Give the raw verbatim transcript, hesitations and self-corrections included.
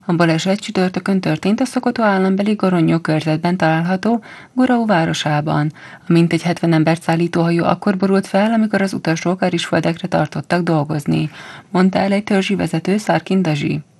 A baleset csütörtökön történt a Szokotó állambeli Goronyó körzetben található Gurau városában. A mintegy hetven embert szállító hajó akkor borult fel, amikor az utasok a rizsföldekre tartottak dolgozni, mondta el egy törzsi vezető, Szarkin Dazsi.